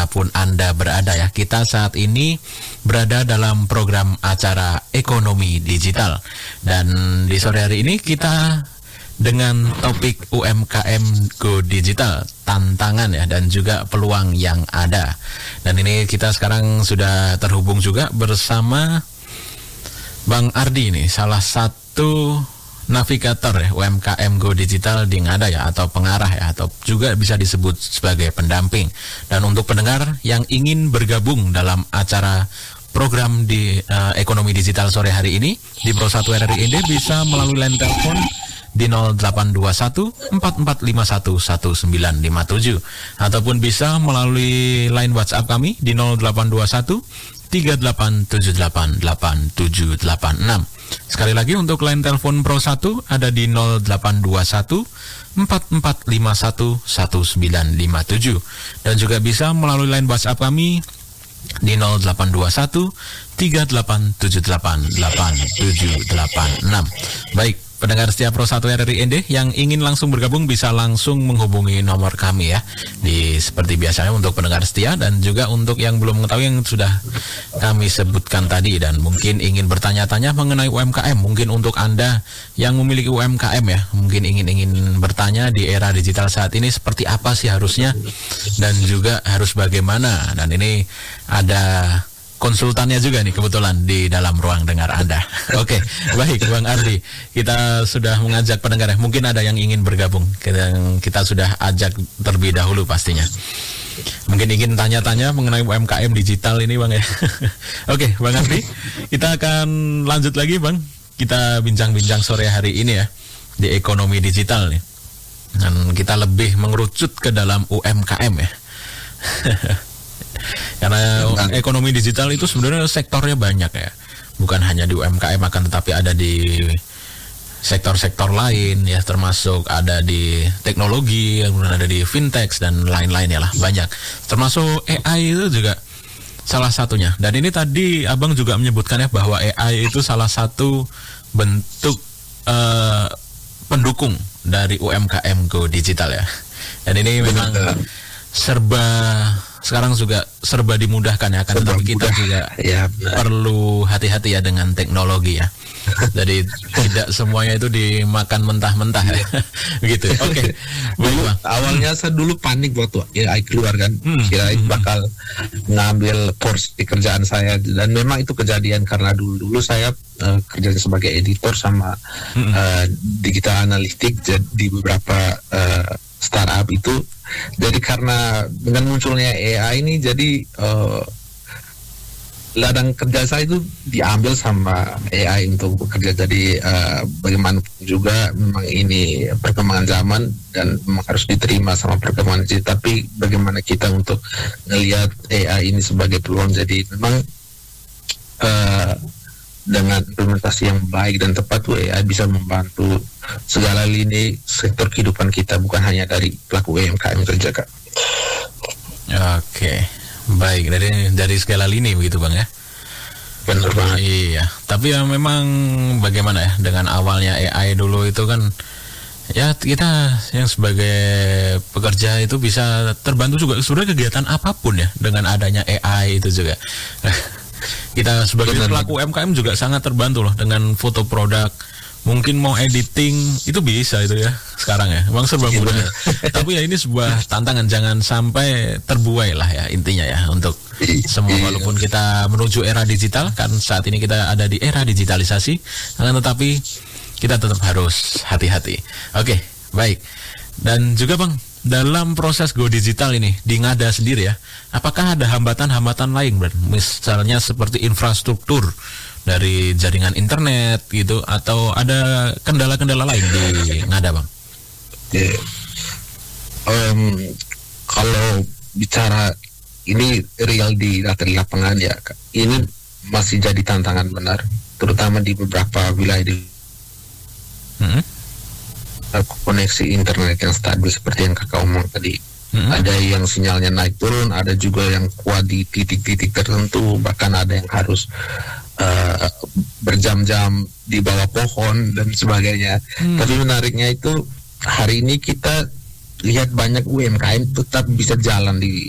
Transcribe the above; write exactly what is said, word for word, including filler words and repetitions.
dimanapun Anda berada ya. Kita saat ini berada dalam program acara Ekonomi Digital. Dan di sore hari ini kita dengan topik U M K M Go Digital, tantangan ya dan juga peluang yang ada. Dan ini kita sekarang sudah terhubung juga bersama Bang Ardi nih, salah satu navigator ya U M K M Go Digital di Ngada ya, atau pengarah ya, atau juga bisa disebut sebagai pendamping. Dan untuk pendengar yang ingin bergabung dalam acara program di uh, Ekonomi Digital sore hari ini di Pro satu R R I Inde bisa melalui line telepon di nol delapan dua satu empat empat lima satu satu sembilan lima tujuh ataupun bisa melalui line WhatsApp kami di nol delapan dua satu tiga delapan tujuh delapan delapan tujuh delapan enam. Sekali lagi untuk line telepon Pro satu ada di nol delapan dua satu empat empat lima satu satu sembilan lima tujuh dan juga bisa melalui line WhatsApp kami di nol delapan dua satu tiga delapan tujuh delapan delapan tujuh delapan enam. Baik, pendengar setia Pro satu R R I Inde yang ingin langsung bergabung bisa langsung menghubungi nomor kami ya. Di seperti biasanya untuk pendengar setia dan juga untuk yang belum mengetahui yang sudah kami sebutkan tadi dan mungkin ingin bertanya-tanya mengenai U M K M, mungkin untuk Anda yang memiliki U M K M ya, mungkin ingin-ingin bertanya di era digital saat ini seperti apa sih harusnya dan juga harus bagaimana. Dan ini ada konsultannya juga nih kebetulan di dalam ruang dengar Anda. Oke, baik Bang Ardi, kita sudah mengajak pendengar ya. Mungkin ada yang ingin bergabung. Kita, kita sudah ajak terlebih dahulu pastinya. Mungkin ingin tanya-tanya mengenai U M K M digital ini Bang ya. Oke, Bang Ardi, kita akan lanjut lagi Bang. Kita bincang-bincang sore hari ini ya di ekonomi digital nih. Dan kita lebih mengerucut ke dalam U M K M ya. Karena ekonomi digital itu sebenarnya sektornya banyak ya, bukan hanya di U M K M akan tetapi ada di sektor-sektor lain ya, termasuk ada di teknologi, kemudian ada di fintech dan lain-lain ya lah, banyak. Termasuk A I itu juga salah satunya. Dan ini tadi Abang juga menyebutkan ya bahwa A I itu salah satu bentuk uh, pendukung dari U M K M Go Digital ya. Dan ini memang serba sekarang juga serba dimudahkan ya, kan, tetapi kita juga ya, perlu hati-hati ya dengan teknologi ya. Jadi tidak semuanya itu dimakan mentah-mentah ya. Gitu. Oke. Okay. Awalnya saya dulu panik waktu A I keluar kan, hmm. kirain bakal ngambil porsi kerjaan saya, dan memang itu kejadian karena dulu-dulu saya uh, kerja sebagai editor sama hmm. uh, digital analitik di beberapa uh, startup itu. Jadi karena dengan munculnya A I ini, jadi uh, ladang kerja saya itu diambil sama A I untuk bekerja. Jadi uh, bagaimanapun juga memang ini perkembangan zaman dan memang harus diterima sama perkembangan itu. Tapi bagaimana kita untuk melihat A I ini sebagai peluang. Jadi memang uh, dengan implementasi yang baik dan tepat, A I bisa membantu segala lini sektor kehidupan kita, bukan hanya dari pelaku U M K M saja, Kak. Oke, baik, dari dari segala lini begitu Bang ya. Benar banget. Iya, tapi ya memang bagaimana ya dengan awalnya A I dulu itu kan ya, kita yang sebagai pekerja itu bisa terbantu juga sebenarnya kegiatan apapun ya dengan adanya A I itu juga. Kita sebagai Benar. pelaku U M K M juga sangat terbantu loh dengan foto produk. Mungkin mau editing itu bisa itu ya sekarang ya, emang serba mudah. Tapi ya ini sebuah tantangan, jangan sampai terbuai lah ya intinya ya untuk semua. Walaupun kita menuju era digital, kan saat ini kita ada di era digitalisasi, akan tetapi kita tetap harus hati-hati. Oke, baik. Dan juga Bang, dalam proses Go Digital ini di Ngada sendiri ya, apakah ada hambatan-hambatan lain, Bang? Misalnya seperti infrastruktur dari jaringan internet gitu, atau ada kendala-kendala lain di Ngada Bang? Yeah. Um, kalau bicara ini real di data di lapangan ya, ini masih jadi tantangan benar, terutama di beberapa wilayah di hmm? koneksi internet yang stabil seperti yang kakak omong tadi. Hmm. Ada yang sinyalnya naik turun, ada juga yang kuat di titik-titik tertentu, bahkan ada yang harus uh, berjam-jam di bawah pohon dan sebagainya. Hmm. Tapi menariknya itu hari ini kita lihat banyak U M K M tetap bisa jalan di